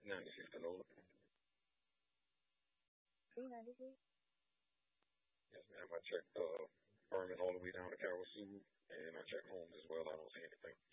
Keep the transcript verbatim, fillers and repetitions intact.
ninety-six canola. three ninety-six. Yes, ma'am. I checked uh, Furman all the way down to Carol Sue, and I checked homes as well. I don't see anything.